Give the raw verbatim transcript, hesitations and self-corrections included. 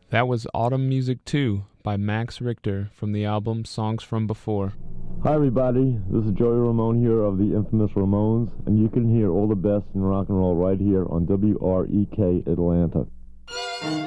That was Autumn Music two by Max Richter from the album Songs from Before. Hi everybody, this is Joey Ramone here of the infamous Ramones, and you can hear all the best in rock and roll right here on W R E K Atlanta.